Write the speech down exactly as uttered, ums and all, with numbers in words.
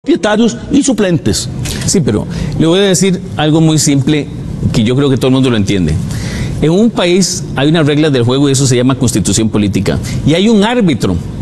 propietarios y suplentes. Sí, pero le voy a decir algo muy simple que yo creo que todo el mundo lo entiende. En un país hay unas reglas del juego y eso se llama constitución política. Y hay un árbitro